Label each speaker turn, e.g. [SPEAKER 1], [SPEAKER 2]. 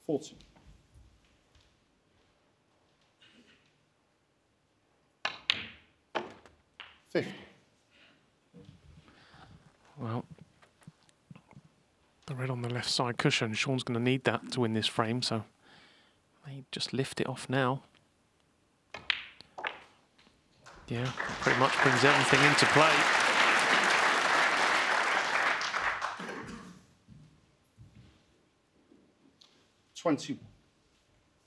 [SPEAKER 1] 40.
[SPEAKER 2] Well, the red on the left side cushion, Sean's going to need that to win this frame, so they just lift it off now. Yeah, pretty much brings everything into play.